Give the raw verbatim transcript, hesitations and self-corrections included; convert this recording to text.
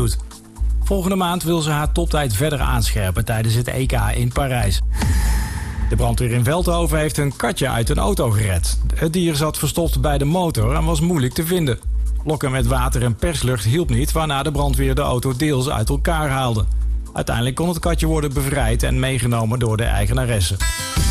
doet. Volgende maand wil ze haar toptijd verder aanscherpen tijdens het E K in Parijs. De brandweer in Veldhoven heeft een katje uit een auto gered. Het dier zat verstopt bij de motor en was moeilijk te vinden. Lokken met water en perslucht hielp niet, waarna de brandweer de auto deels uit elkaar haalde. Uiteindelijk kon het katje worden bevrijd en meegenomen door de eigenaresse.